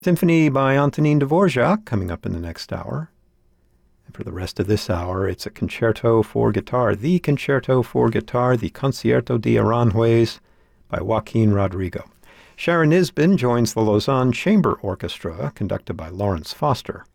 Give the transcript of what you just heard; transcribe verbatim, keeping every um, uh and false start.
Symphony by Antonin Dvorak coming up in the next hour. And for the rest of this hour, it's a concerto for guitar, the concerto for guitar, the Concierto de Aranjuez by Joaquin Rodrigo. Sharon Nisbin joins the Lausanne Chamber Orchestra, conducted by Lawrence Foster.